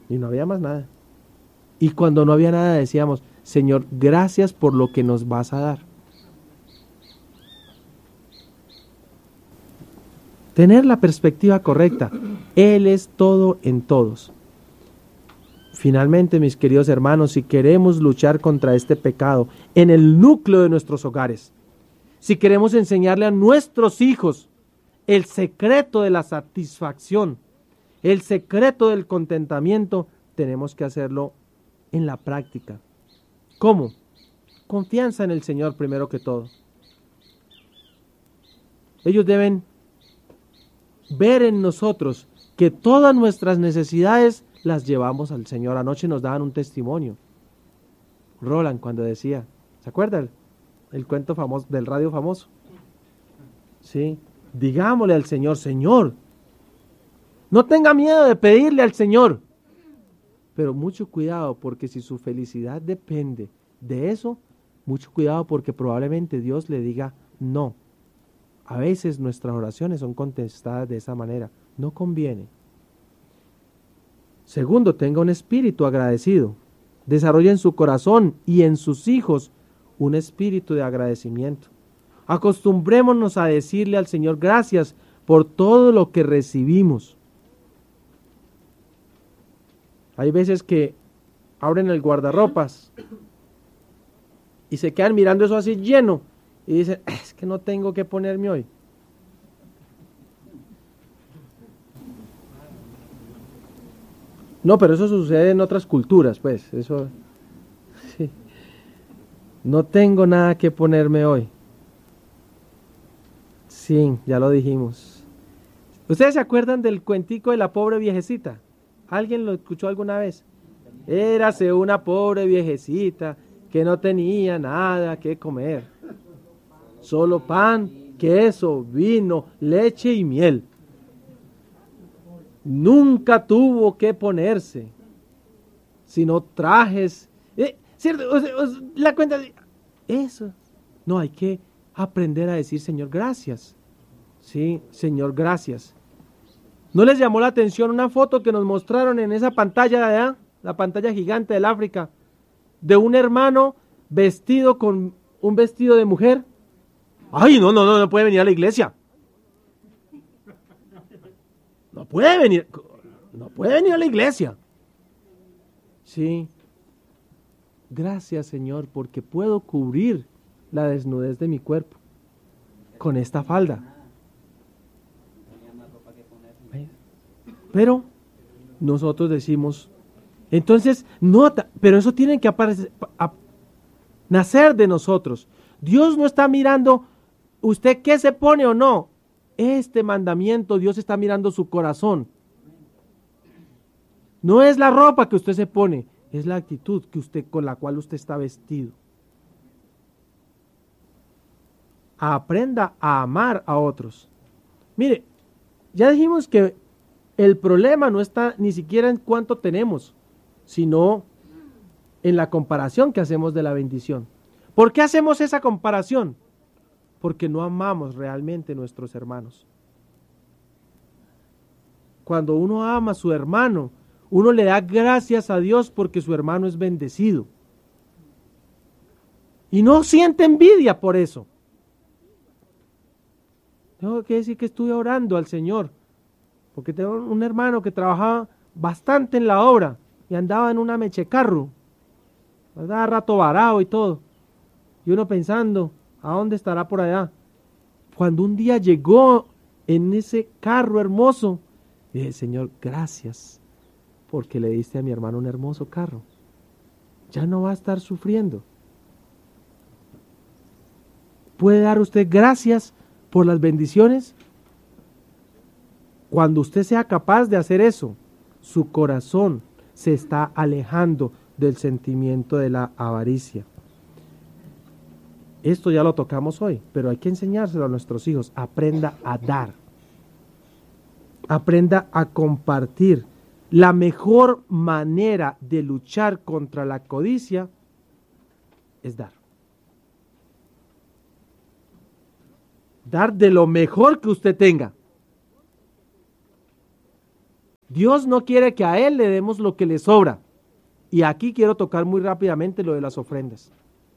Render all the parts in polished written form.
Y no había más nada. Y cuando no había nada decíamos, Señor, gracias por lo que nos vas a dar. Tener la perspectiva correcta. Él es todo en todos. Finalmente, mis queridos hermanos, si queremos luchar contra este pecado en el núcleo de nuestros hogares, si queremos enseñarle a nuestros hijos el secreto de la satisfacción, el secreto del contentamiento, tenemos que hacerlo en la práctica. ¿Cómo? Confianza en el Señor primero que todo. Ellos deben ver en nosotros que todas nuestras necesidades las llevamos al Señor. Anoche nos daban un testimonio. Roland cuando decía, ¿se acuerdan? El cuento famoso, del radio famoso. Sí, digámosle al Señor, Señor, no tenga miedo de pedirle al Señor. Pero mucho cuidado, porque si su felicidad depende de eso, mucho cuidado porque probablemente Dios le diga no. A veces nuestras oraciones son contestadas de esa manera. No conviene. Segundo, tenga un espíritu agradecido. Desarrolla en su corazón y en sus hijos un espíritu de agradecimiento. Acostumbrémonos a decirle al Señor gracias por todo lo que recibimos. Hay veces que abren el guardarropas y se quedan mirando eso así lleno y dicen, es que no tengo que ponerme hoy. No, pero eso sucede en otras culturas, pues, eso, sí. No tengo nada que ponerme hoy. Sí, ya lo dijimos. ¿Ustedes se acuerdan del cuentico de la pobre viejecita? ¿Alguien lo escuchó alguna vez? Érase una pobre viejecita que no tenía nada que comer. Solo pan, queso, vino, leche y miel. Nunca tuvo que ponerse, sino trajes. ¿Cierto? La cuenta de eso. No, hay que aprender a decir, Señor, gracias. Sí, Señor, gracias. ¿No les llamó la atención una foto que nos mostraron en esa pantalla de allá, la pantalla gigante del África, de un hermano vestido con un vestido de mujer? ¡Ay, no puede venir a la iglesia! No puede venir a la iglesia. Sí. Gracias, Señor, porque puedo cubrir la desnudez de mi cuerpo con esta falda. Pero nosotros decimos, entonces, pero eso tiene que nacer de nosotros. Dios no está mirando usted qué se pone o no. Este mandamiento, Dios está mirando su corazón. No es la ropa que usted se pone, es la actitud con la cual usted está vestido. Aprenda a amar a otros. Mire, ya dijimos que el problema no está ni siquiera en cuánto tenemos, sino en la comparación que hacemos de la bendición. ¿Por qué hacemos esa comparación? Porque no amamos realmente a nuestros hermanos. Cuando uno ama a su hermano, uno le da gracias a Dios porque su hermano es bendecido. Y no siente envidia por eso. Tengo que decir que estuve orando al Señor, porque tengo un hermano que trabajaba bastante en la obra y andaba en una mechecarro, andaba rato varado y todo. Y uno pensando, ¿a dónde estará por allá? Cuando un día llegó en ese carro hermoso, dije, Señor, gracias, porque le diste a mi hermano un hermoso carro. Ya no va a estar sufriendo. ¿Puede dar usted gracias por las bendiciones? Cuando usted sea capaz de hacer eso, su corazón se está alejando del sentimiento de la avaricia. Esto ya lo tocamos hoy, pero hay que enseñárselo a nuestros hijos. Aprenda a dar. Aprenda a compartir. La mejor manera de luchar contra la codicia es dar. Dar de lo mejor que usted tenga. Dios no quiere que a Él le demos lo que le sobra. Y aquí quiero tocar muy rápidamente lo de las ofrendas.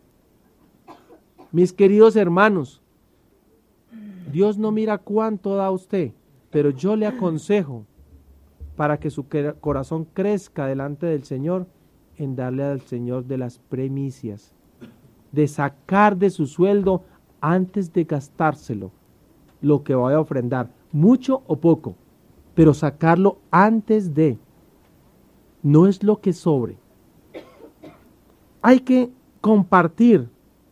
Mis queridos hermanos, Dios no mira cuánto da a usted, pero yo le aconsejo, para que su corazón crezca delante del Señor, en darle al Señor de las primicias, de sacar de su sueldo antes de gastárselo lo que vaya a ofrendar, mucho o poco, pero sacarlo antes de, no es lo que sobre. Hay que compartir.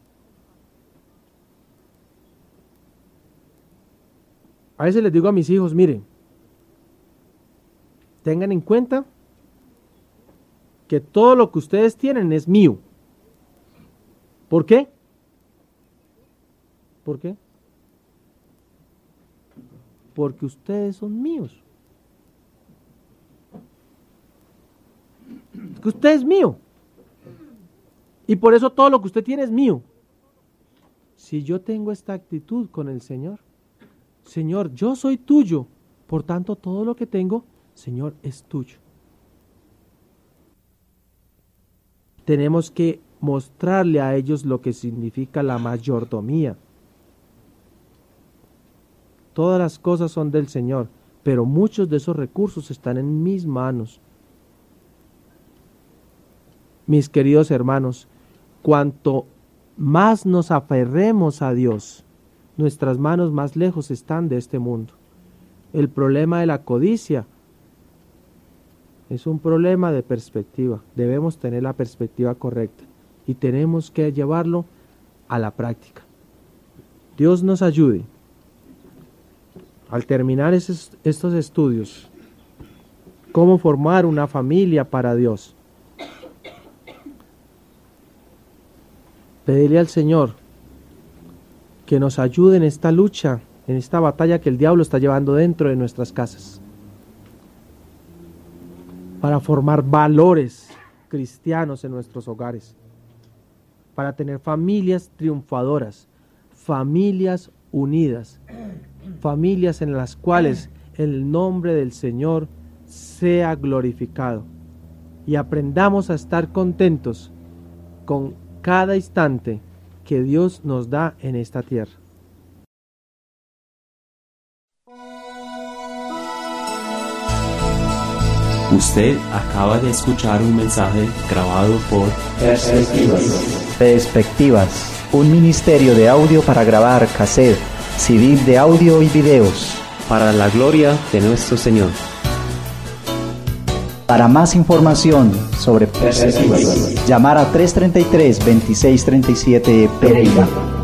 A veces les digo a mis hijos, miren, tengan en cuenta que todo lo que ustedes tienen es mío. ¿Por qué? ¿Por qué? Porque ustedes son míos. Que usted es mío. Y por eso todo lo que usted tiene es mío. Si yo tengo esta actitud con el Señor, Señor, yo soy tuyo, por tanto todo lo que tengo, Señor, es tuyo. Tenemos que mostrarle a ellos lo que significa la mayordomía. Todas las cosas son del Señor, pero muchos de esos recursos están en mis manos. Mis queridos hermanos, cuanto más nos aferremos a Dios, nuestras manos más lejos están de este mundo. El problema de la codicia es un problema de perspectiva. Debemos tener la perspectiva correcta y tenemos que llevarlo a la práctica. Dios nos ayude. Al terminar estos estudios, cómo formar una familia para Dios, pedirle al Señor que nos ayude en esta lucha, en esta batalla que el diablo está llevando dentro de nuestras casas, para formar valores cristianos en nuestros hogares, para tener familias triunfadoras, familias unidas, familias en las cuales el nombre del Señor sea glorificado y aprendamos a estar contentos con cada instante que Dios nos da en esta tierra. Usted acaba de escuchar un mensaje grabado por Perspectivas, un ministerio de audio para grabar cassette, CD de audio y videos. para la gloria de nuestro Señor. Para más información sobre Perspectivas, llamar a 333-2637 Pereira.